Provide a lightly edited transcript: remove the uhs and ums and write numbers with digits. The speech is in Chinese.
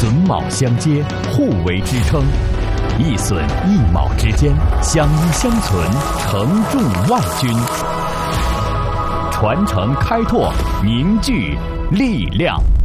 榫卯相接，互为支撑，一榫一卯之间相依相存，承重万钧。传承开拓，凝聚力量。